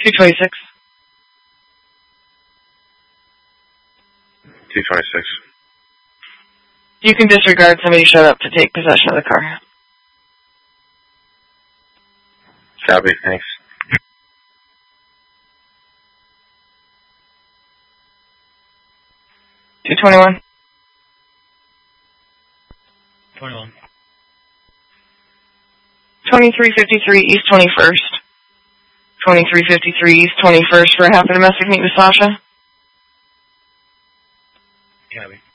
226. 226. You can disregard. Somebody showed up to take possession of the car. Copy, thanks. 221. 21. 2353 East 21st. 2353 East 21st for a half a domestic meet with Sasha. Copy.